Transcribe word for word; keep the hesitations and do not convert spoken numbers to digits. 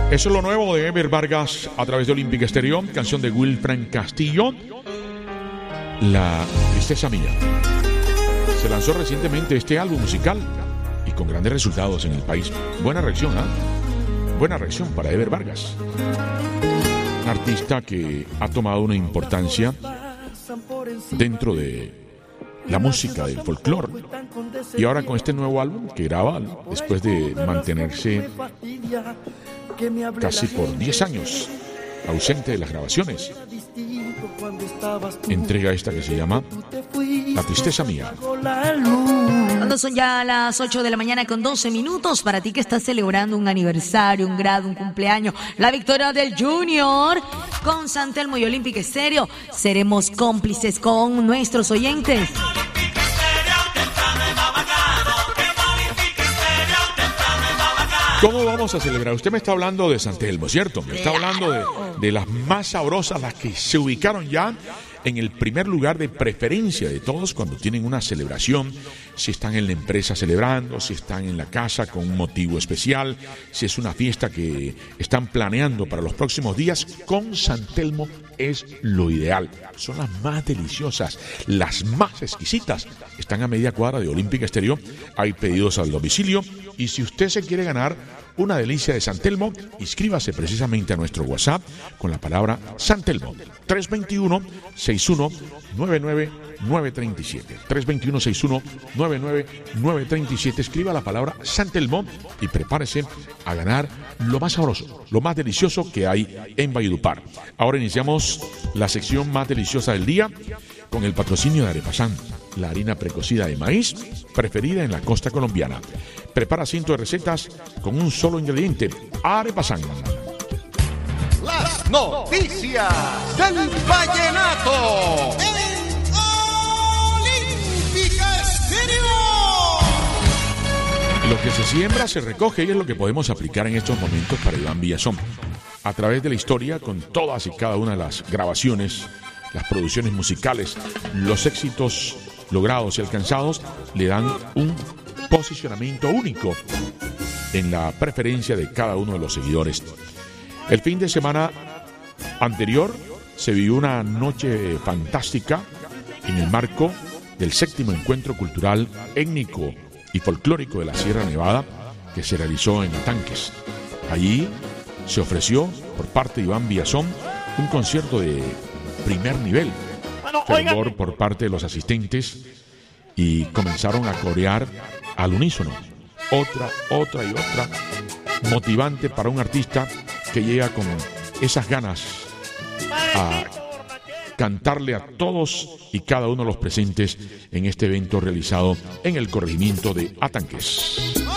Eso es lo nuevo de Ever Vargas a través de Olímpica Estéreo, canción de Wilfran Castillo, La Tristeza Mía. Se lanzó recientemente este álbum musical y con grandes resultados en el país. Buena reacción, ¿ah? ¿eh? Buena reacción para Ever Vargas. Un artista que ha tomado una importancia dentro de la música del folclore. Y ahora con este nuevo álbum que graba después de mantenerse casi por diez años ausente de las grabaciones, entrega esta que se llama La Tristeza Mía. Cuando son ya las ocho de la mañana con doce minutos, para ti que estás celebrando un aniversario, un grado, un cumpleaños, la victoria del Junior, con San Telmo y Olímpica Estéreo, seremos cómplices con nuestros oyentes. ¿Cómo vamos a celebrar? Usted me está hablando de San Telmo, ¿cierto? Me está hablando de, de las más sabrosas, las que se ubicaron ya en el primer lugar de preferencia de todos cuando tienen una celebración, si están en la empresa celebrando, si están en la casa con un motivo especial, si es una fiesta que están planeando para los próximos días. Con San Telmo es lo ideal. Son las más deliciosas, las más exquisitas. Están a media cuadra de Olímpica Estéreo. Hay pedidos al domicilio. Y si usted se quiere ganar una delicia de San Telmo, inscríbase precisamente a nuestro WhatsApp con la palabra San Telmo. tres dos uno, seis uno nueve nueve nueve tres siete. tres dos uno, seis uno nueve nueve nueve tres siete. Escriba la palabra San Telmo y prepárese a ganar lo más sabroso, lo más delicioso que hay en Valledupar. Ahora iniciamos la sección más deliciosa del día con el patrocinio de Arepasan, la harina precocida de maíz preferida en la costa colombiana. Prepara cientos de recetas con un solo ingrediente. Arepasan. Las noticias del vallenato en Olímpica Estéreo. Lo que se siembra se recoge y es lo que podemos aplicar en estos momentos para Iván Villazón. A través de la historia, con todas y cada una de las grabaciones, las producciones musicales, los éxitos logrados y alcanzados, le dan un posicionamiento único en la preferencia de cada uno de los seguidores. El fin de semana anterior se vivió una noche fantástica en el marco del séptimo encuentro cultural, étnico y folclórico de la Sierra Nevada, que se realizó en Atanques. Allí se ofreció por parte de Iván Villazón un concierto de primer nivel, fervor por parte de los asistentes, y comenzaron a corear al unísono, otra, otra y otra, motivante para un artista que llega con esas ganas a cantarle a todos y cada uno de los presentes en este evento realizado en el corregimiento de Atanques.